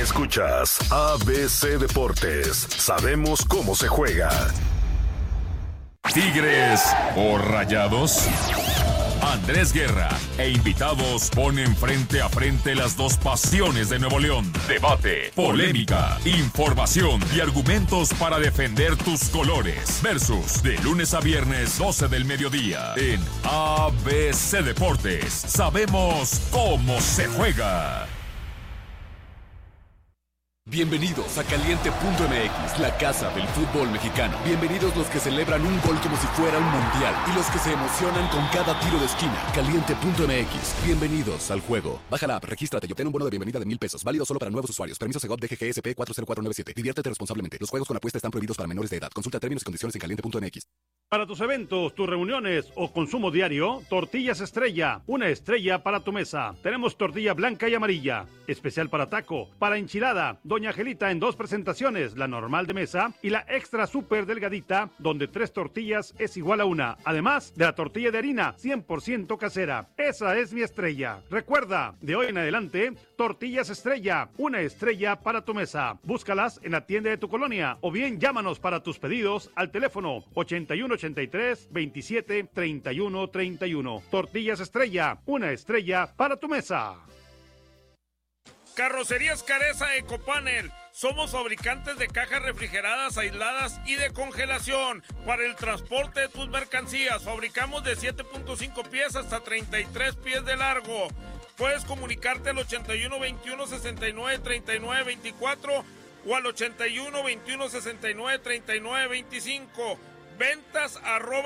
Escuchas ABC Deportes. Sabemos cómo se juega. Tigres o Rayados. Andrés Guerra e invitados ponen frente a frente las dos pasiones de Nuevo León. Debate, polémica, información y argumentos para defender tus colores. Versus de lunes a viernes 12 del mediodía en ABC Deportes. Sabemos cómo se juega. Bienvenidos a Caliente.mx, la casa del fútbol mexicano. Bienvenidos los que celebran un gol como si fuera un mundial y los que se emocionan con cada tiro de esquina. Caliente.mx, bienvenidos al juego. Baja la app, regístrate y obtén un bono de bienvenida de $1,000. Válido solo para nuevos usuarios. Permiso Segov DGGSP 40497. Diviértete responsablemente. Los juegos con apuesta están prohibidos para menores de edad. Consulta términos y condiciones en Caliente.mx. Para tus eventos, tus reuniones o consumo diario, Tortillas Estrella, una estrella para tu mesa. Tenemos tortilla blanca y amarilla, especial para taco, para enchilada, Doña Angelita en 2 presentaciones, la normal de mesa y la extra súper delgadita, donde 3 tortillas es igual a 1. Además de la tortilla de harina, 100% casera. Esa es mi estrella. Recuerda, de hoy en adelante, Tortillas Estrella, una estrella para tu mesa. Búscalas en la tienda de tu colonia o bien llámanos para tus pedidos al teléfono 8183-273131. Tortillas Estrella, una estrella para tu mesa. Carrocerías Careza Ecopanel. Somos fabricantes de cajas refrigeradas, aisladas y de congelación para el transporte de tus mercancías. Fabricamos de 7.5 pies hasta 33 pies de largo. Puedes comunicarte al 81 21 69 39 24 o al 81 21 69 39 25. Ventas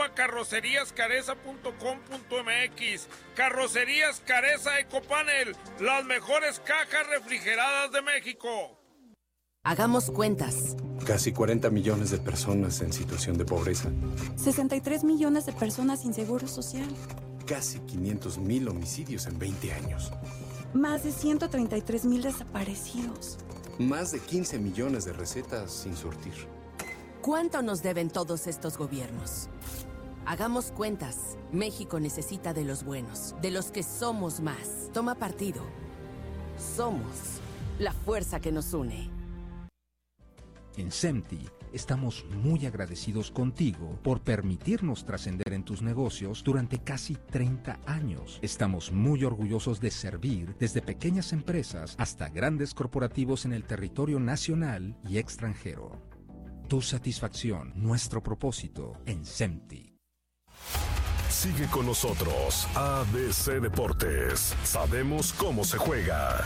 @carroceríascareza.com.mx. Carrocerías Careza Ecopanel, las mejores cajas refrigeradas de México. Hagamos cuentas. Casi 40 millones de personas en situación de pobreza. 63 millones de personas sin seguro social. Casi 500,000 homicidios en 20 años. Más de 133,000 desaparecidos. Más de 15 millones de recetas sin surtir. ¿Cuánto nos deben todos estos gobiernos? Hagamos cuentas. México necesita de los buenos, de los que somos más. Toma partido. Somos la fuerza que nos une. En SEMTI estamos muy agradecidos contigo por permitirnos trascender en tus negocios durante casi 30 años. Estamos muy orgullosos de servir desde pequeñas empresas hasta grandes corporativos en el territorio nacional y extranjero. Tu satisfacción, nuestro propósito en SEMTI. Sigue con nosotros, ABC Deportes. Sabemos cómo se juega.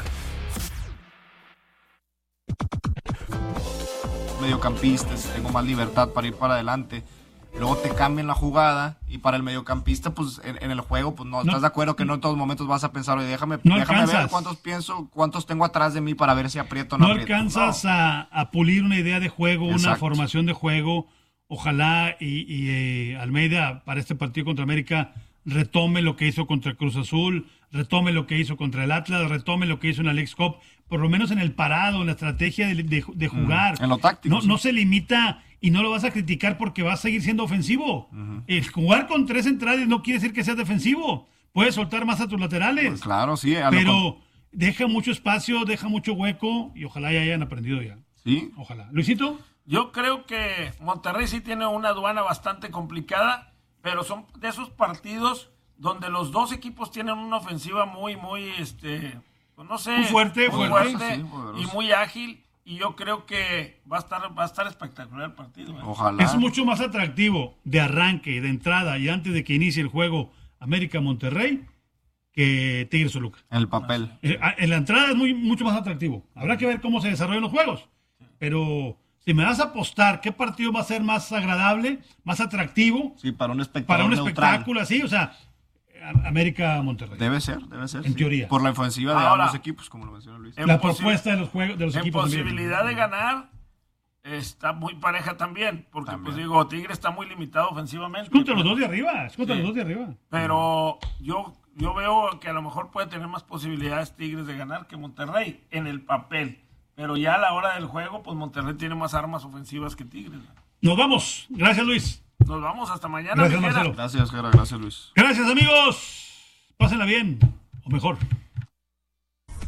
Mediocampista, tengo más libertad para ir para adelante. Luego te cambian la jugada y para el mediocampista, pues en el juego, pues no, estás de acuerdo que no en todos momentos vas a pensar, oye, déjame ver cuántos tengo atrás de mí para ver si aprieto o no aprieto. Alcanzas a pulir una idea de juego, una formación de juego. Ojalá y Almeida para este partido contra América retome lo que hizo contra Cruz Azul, retome lo que hizo contra el Atlas, retome lo que hizo en la Leagues Cup, por lo menos en el parado, en la estrategia de jugar. En lo táctico. No se limita y no lo vas a criticar porque va a seguir siendo ofensivo. El jugar con 3 centrales no quiere decir que seas defensivo. Puedes soltar más a tus laterales. Pues claro, sí. Pero deja mucho espacio, deja mucho hueco y ojalá ya hayan aprendido ya. Sí. Ojalá. Luisito. Yo creo que Monterrey sí tiene una aduana bastante complicada, pero son de esos partidos donde los dos equipos tienen una ofensiva muy, no sé, muy fuerte sí, y muy ágil, y yo creo que va a estar espectacular el partido. Ojalá. Es mucho más atractivo de arranque, de entrada y antes de que inicie el juego América-Monterrey que Tigres-Toluca. En el papel. En la entrada es mucho más atractivo. Habrá que ver cómo se desarrollan los juegos, pero si me vas a apostar qué partido va a ser más agradable, más atractivo. Sí, para un espectáculo así, o sea, América-Monterrey. Debe ser. En teoría. Por la ofensiva de ambos equipos, como lo mencionó Luis. La propuesta de los equipos. En posibilidad de ganar, está muy pareja también. Porque, Tigre está muy limitado ofensivamente. Es contra los dos de arriba. Pero yo veo que a lo mejor puede tener más posibilidades Tigres de ganar que Monterrey en el papel. Pero ya a la hora del juego, pues Monterrey tiene más armas ofensivas que Tigres. Nos vamos. Gracias, Luis. Nos vamos hasta mañana. Gracias, Marcelo. Gracias, Jera. Gracias, Luis. Gracias, amigos. Pásenla bien. O mejor.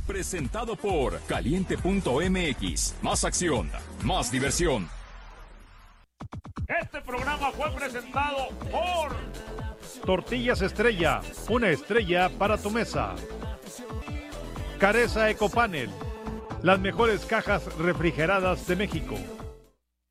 presentado por Caliente.mx. Más acción, más diversión. Este programa fue presentado por Tortillas Estrella, una estrella para tu mesa. Careza Ecopanel, las mejores cajas refrigeradas de México.